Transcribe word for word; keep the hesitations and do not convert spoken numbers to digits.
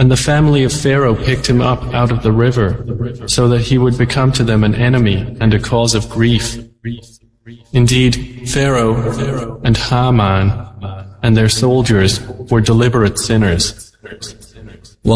And the family of Pharaoh picked him up out of the river, so that he would become to them an enemy and a cause of grief. Indeed, Pharaoh and Haman and their soldiers were deliberate sinners.